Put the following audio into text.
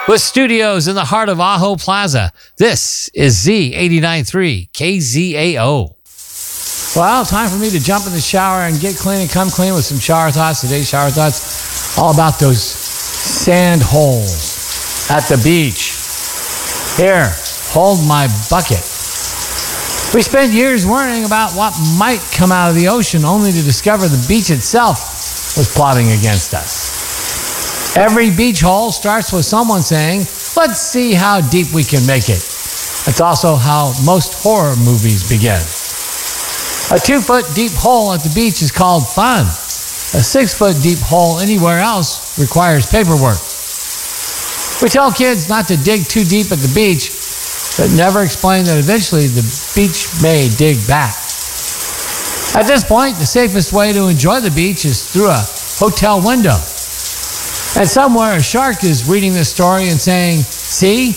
With studios in the heart of Ajo Plaza, this is Z89.3 KZAO. Well, time for me to jump in the shower and get clean and come clean with some shower thoughts. Today's shower thoughts, all about those sand holes at the beach. Here, hold my bucket. We spent years worrying about what might come out of the ocean, only to discover the beach itself was plotting against us. Every beach hole starts with someone saying, "Let's see how deep we can make it." That's also how most horror movies begin. A 2-foot deep hole at the beach is called fun. A 6-foot deep hole anywhere else requires paperwork. We tell kids not to dig too deep at the beach, but never explain that eventually the beach may dig back. At this point, the safest way to enjoy the beach is through a hotel window. And somewhere a shark is reading this story and saying, "See,